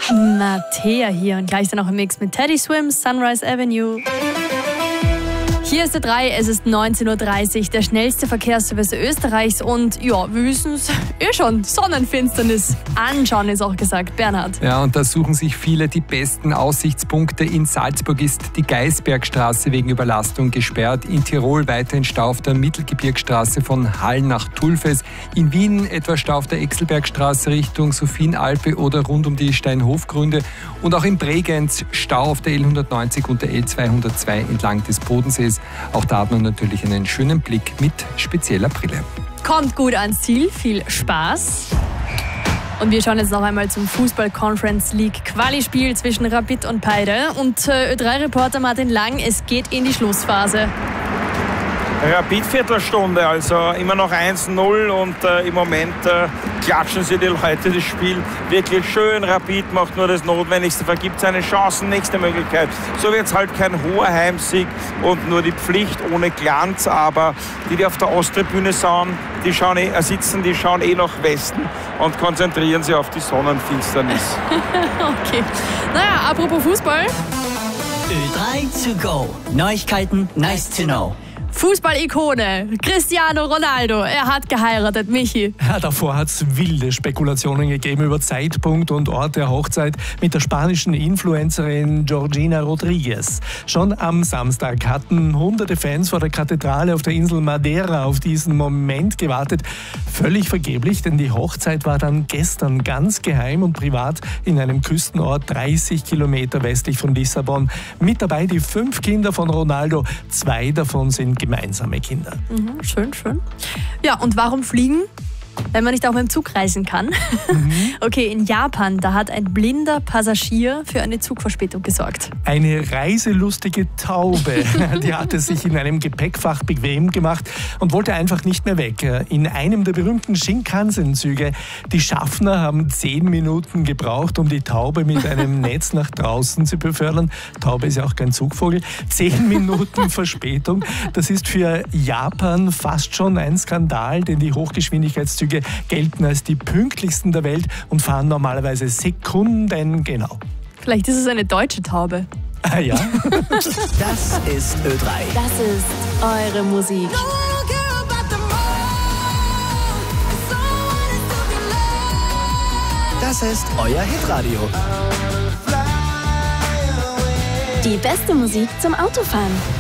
Mattea hier und gleich dann auch im Mix mit Teddy Swims, Sunrise Avenue. Hier ist der 3, es ist 19.30 Uhr, der schnellste Verkehrsservice Österreichs und ja, wir wissen es schon, Sonnenfinsternis anschauen ist auch gesagt. Bernhard. Ja, und da suchen sich viele die besten Aussichtspunkte. In Salzburg ist die Geisbergstraße wegen Überlastung gesperrt, in Tirol weiterhin Stau auf der Mittelgebirgsstraße von Hall nach Tulfes, in Wien etwa Stau auf der Exelbergstraße Richtung Sophienalpe oder rund um die Steinhofgründe und auch in Bregenz Stau auf der L190 und der L202 entlang des Bodensees. Auch da hat man natürlich einen schönen Blick mit spezieller Brille. Kommt gut ans Ziel, viel Spaß. Und wir schauen jetzt noch einmal zum Fußball-Conference League Quali-Spiel zwischen Rapid und Peide. Und Ö3-Reporter Martin Lang, es geht in die Schlussphase. Rapid Viertelstunde, also immer noch 1-0 und im Moment klatschen sie die Leute das Spiel wirklich schön. Rapid macht nur das Notwendigste, vergibt seine Chancen, nächste Möglichkeit. So wird es halt kein hoher Heimsieg und nur die Pflicht ohne Glanz, aber die auf der Osttribüne sitzen, die schauen nach Westen und konzentrieren sich auf die Sonnenfinsternis. Okay, naja, apropos Fußball. Ö3 to go. Neuigkeiten, nice to know. Fußball-Ikone Cristiano Ronaldo, er hat geheiratet, Michi. Ja, davor hat es wilde Spekulationen gegeben über Zeitpunkt und Ort der Hochzeit mit der spanischen Influencerin Georgina Rodriguez. Schon am Samstag hatten hunderte Fans vor der Kathedrale auf der Insel Madeira auf diesen Moment gewartet. Völlig vergeblich, denn die Hochzeit war dann gestern ganz geheim und privat in einem Küstenort 30 Kilometer westlich von Lissabon. Mit dabei die 5 Kinder von Ronaldo, 2 davon sind gemeinsame Kinder. Schön, schön. Ja, und warum fliegen, wenn man nicht auch mit dem Zug reisen kann? Okay, in Japan, da hat ein blinder Passagier für eine Zugverspätung gesorgt. Eine reiselustige Taube, die hatte sich in einem Gepäckfach bequem gemacht und wollte einfach nicht mehr weg. In einem der berühmten Shinkansen-Züge. Die Schaffner haben 10 Minuten gebraucht, um die Taube mit einem Netz nach draußen zu befördern. Taube ist ja auch kein Zugvogel. 10 Minuten Verspätung. Das ist für Japan fast schon ein Skandal, denn die Hochgeschwindigkeitszüge gelten als die pünktlichsten der Welt und fahren normalerweise sekundengenau. Vielleicht ist es eine deutsche Taube. Ah ja. Das ist Ö3. Das ist eure Musik. Das ist euer Hitradio. Die beste Musik zum Autofahren.